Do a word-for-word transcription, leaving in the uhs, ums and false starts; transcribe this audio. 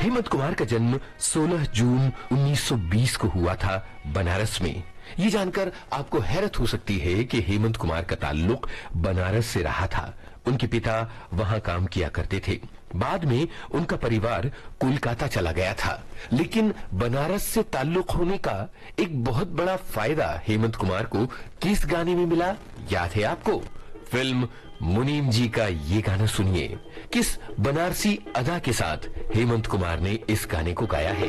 हेमंत कुमार का जन्म सोलह जून उन्नीस सौ बीस को हुआ था बनारस में। ये जानकर आपको हैरत हो सकती है कि हेमंत कुमार का ताल्लुक बनारस से रहा था। उनके पिता वहां काम किया करते थे। बाद में उनका परिवार कोलकाता चला गया था, लेकिन बनारस से ताल्लुक होने का एक बहुत बड़ा फायदा हेमंत कुमार को किस गाने में मिला, याद है आपको? फिल्म मुनीम जी का ये गाना सुनिए। किस बनारसी अदा के साथ हेमंत कुमार ने इस गाने को गाया है।